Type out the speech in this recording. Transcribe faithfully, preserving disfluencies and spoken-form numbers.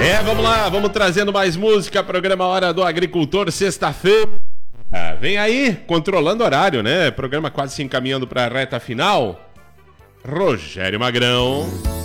É, vamos lá, vamos trazendo mais música, programa Hora do Agricultor, sexta-feira. Ah, vem aí, controlando horário, né? Programa quase se encaminhando para a reta final. Rogério Magrão.